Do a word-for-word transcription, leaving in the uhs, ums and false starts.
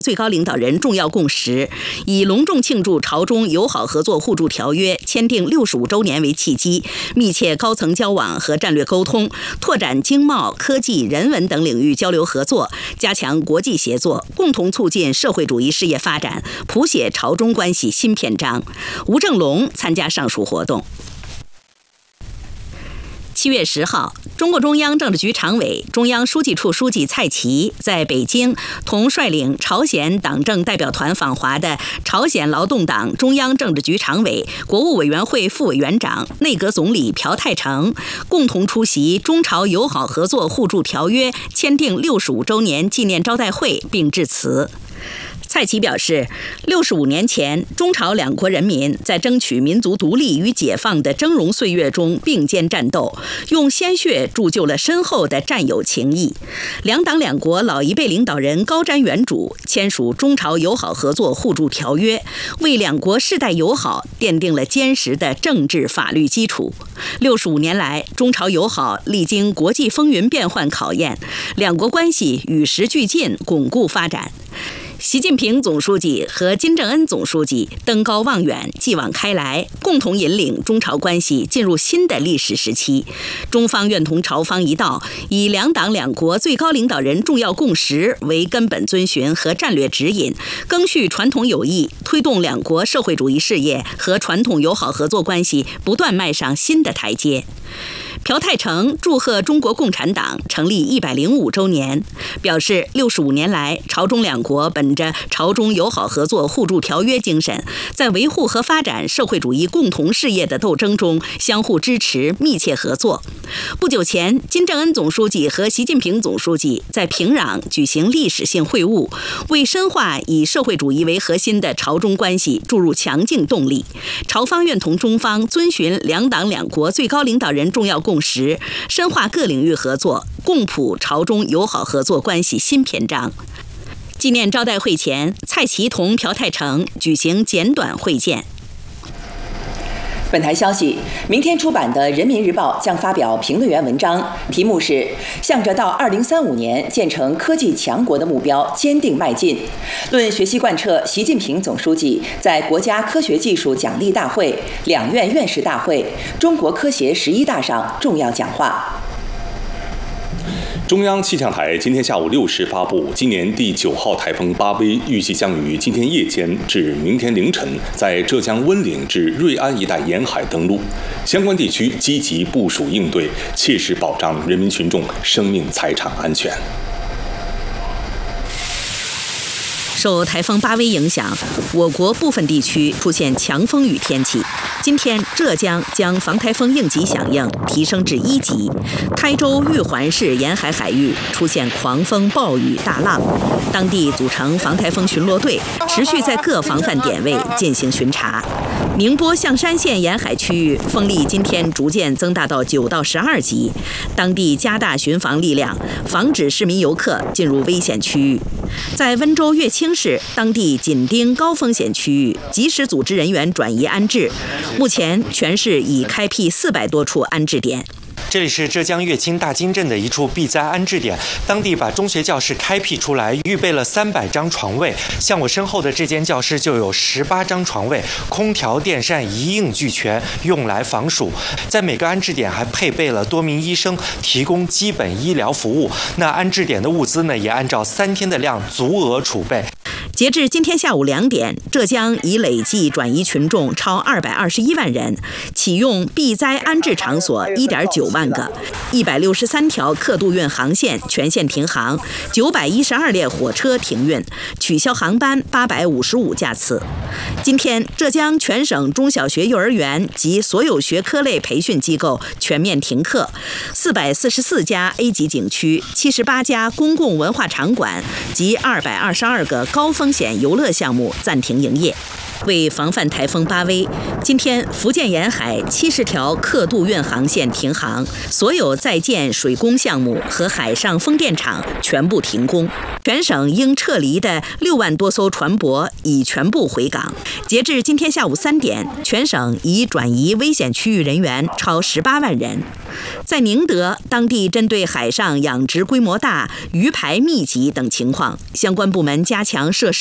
最高领导人重要共识，以隆重庆祝朝中友好合作互助条约签订六十五周年为契机，密切高层交往和战略沟通，拓展经贸、科技、人文等领域交流合作，加强国际协作，共同促进社会主义事业发展，谱写朝中关系新篇章。吴正龙参加上述活动。七月十号，中国中央政治局常委、中央书记处书记蔡奇在北京同率领朝鲜党政代表团访华的朝鲜劳动党中央政治局常委、国务委员会副委员长、内阁总理朴泰成共同出席中朝友好合作互助条约签订六十五周年纪念招待会，并致辞。蔡奇表示，六十五年前，中朝两国人民在争取民族独立与解放的峥嵘岁月中并肩战斗，用鲜血铸就了深厚的战友情谊。两党两国老一辈领导人高瞻远瞩，签署中朝友好合作互助条约，为两国世代友好奠定了坚实的政治法律基础。六十五年来，中朝友好历经国际风云变幻考验，两国关系与时俱进，巩固发展。习近平总书记和金正恩总书记登高望远，继往开来，共同引领中朝关系进入新的历史时期。中方愿同朝方一道，以两党两国最高领导人重要共识为根本遵循和战略指引，赓续传统友谊，推动两国社会主义事业和传统友好合作关系不断迈上新的台阶。朴泰成祝贺中国共产党成立一百零五周年，表示六十五年来，朝中两国本着朝中友好合作互助条约精神，在维护和发展社会主义共同事业的斗争中相互支持、密切合作。不久前，金正恩总书记和习近平总书记在平壤举行历史性会晤，为深化以社会主义为核心的朝中关系注入强劲动力。朝方愿同中方遵循两党两国最高领导人重要共识，深化各领域合作，共谱朝中友好合作关系新篇章。纪念招待会前，蔡奇同朴泰成举行简短会见。 本台消息，明天出版的《人民日报》将发表评论员文章，题目是“向着到二零三五年建成科技强国的目标坚定迈进”，论学习贯彻习近平总书记在国家科学技术奖励大会、两院院士大会、中国科协十一大上重要讲话。 中央气象台今天下午六时发布，今年第九号台风巴威预计将于今天夜间至明天凌晨在浙江温岭至瑞安一带沿海登陆，相关地区积极部署应对，切实保障人民群众生命财产安全。 受台风巴威影响，我国部分地区出现强风雨天气。今天，浙江将防台风应急响应提升至一级，台州玉环市沿海海域出现狂风暴雨大浪，当地组成防台风巡逻队，持续在各防范点位进行巡查。宁波象山县沿海区域风力今天逐渐增大到九到十二级，当地加大巡防力量，防止市民游客进入危险区域。在温州乐清市，当地紧盯高风险区域，及时组织人员转移安置。目前，全市已开辟四百多处安置点。 这里是浙江乐清大金镇的一处避灾安置点，当地把中学教室开辟出来，预备了三百张床位。像我身后的这间教室就有十八张床位，空调、电扇一应俱全，用来防暑。在每个安置点还配备了多名医生，提供基本医疗服务。那安置点的物资呢，也按照三天的量足额储备。 截至今天下午两点，浙江已累计转移群众超二百二十一万人，启用避灾安置场所一点九万个，一百六十三条客渡运航线全线停航，九百一十二列火车停运，取消航班八百五十五架次。今天，浙江全省中小学、幼儿园及所有学科类培训机构全面停课，四百四十四家 A 级景区、七十八家公共文化场馆及二百二十二个高风商险游乐项目暂停营业。为防范台风巴威，今天福建沿海七十条客渡运航线停航，所有在建水工项目和海上风电场全部停工。全省应撤离的六万多艘船舶已全部回港。截至今天下午三点，全省已转移危险区域人员超十八万人。在宁德，当地针对海上养殖规模大、鱼排密集等情况，相关部门加强设施